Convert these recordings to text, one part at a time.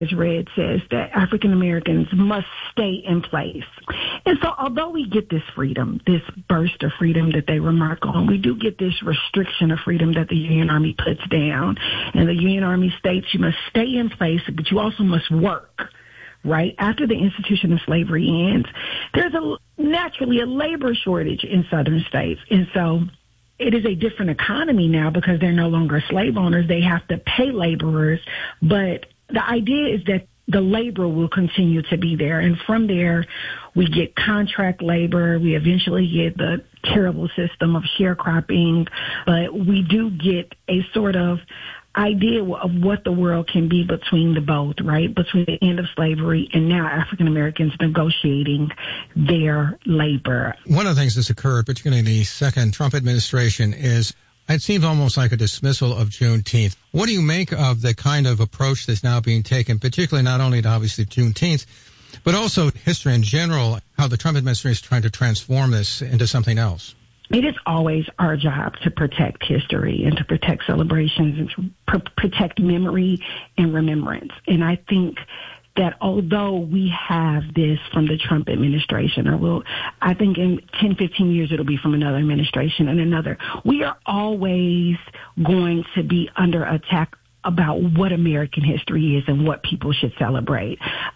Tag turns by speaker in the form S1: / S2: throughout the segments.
S1: as Red says, that African Americans must stay in place. And so although we get this freedom, this burst of freedom that they remark on, we do get this restriction of freedom that the Union Army puts down. And the Union Army states you must stay in place, but you also must work. Right after the institution of slavery ends, there's naturally a labor shortage in southern states. And so it is a different economy now because they're no longer slave owners. They have to pay laborers. But the idea is that the labor will continue to be there. And from there, we get contract labor. We eventually get the terrible system of sharecropping. But we do get a sort of idea of what the world can be between the both, right? Between the end of slavery and now African Americans negotiating their labor.
S2: One of the things that's occurred, particularly in the second Trump administration, is it seems almost like a dismissal of Juneteenth. What do you make of the kind of approach that's now being taken, particularly not only to obviously Juneteenth, but also history in general, how the Trump administration is trying to transform this into something else?
S1: It is always our job to protect history and to protect celebrations and to protect memory and remembrance. And I think that although we have this from the Trump administration, I think in 10, 15 years it'll be from another administration and another, we are always going to be under attack about what American history is and what people should celebrate.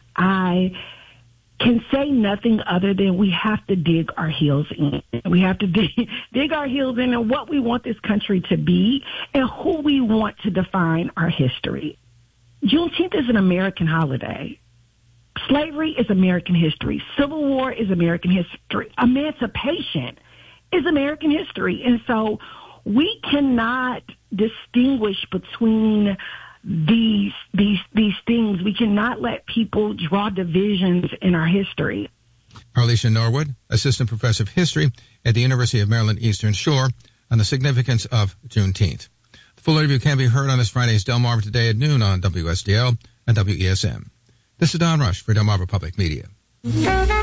S1: I can say nothing other than we have to dig our heels in. We have to dig our heels in and what we want this country to be and who we want to define our history. Juneteenth is an American holiday. Slavery is American history. Civil War is American history. Emancipation is American history. And so we cannot distinguish between these things. We cannot let people draw divisions in our history.
S2: Arlisha Norwood, Assistant Professor of History at the University of Maryland Eastern Shore, on the significance of Juneteenth. The full interview can be heard on this Friday's Delmarva Today at noon on WSDL and WESM. This is Don Rush for Delmarva Public Media.